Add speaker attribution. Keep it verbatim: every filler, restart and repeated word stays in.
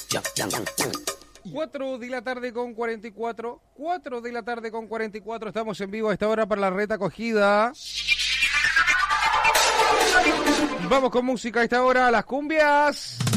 Speaker 1: cuatro de la tarde con cuarenta y cuatro. cuatro de la tarde con cuarenta y cuatro. Estamos en vivo a esta hora para la reta acogida. Vamos con música a esta hora, las cumbias.